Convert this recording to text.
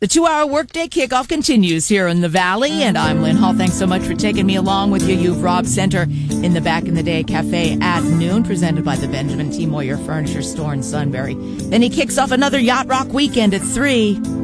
The 2-hour workday kickoff continues here in the Valley, and I'm Lynn Hall. Thanks so much for taking me along with you. You've Rob Center in the Back in the Day Cafe at noon, presented by the Benjamin T. Moyer Furniture Store in Sunbury. Then he kicks off another Yacht Rock weekend at 3.